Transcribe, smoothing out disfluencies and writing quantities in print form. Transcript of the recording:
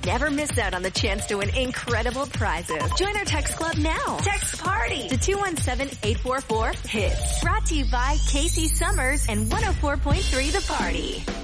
never miss out on the chance to win incredible prizes. Join our text club now. Text PARTY to 217-844-HITS. Brought to you by Casey Summers and 104.3 The Party.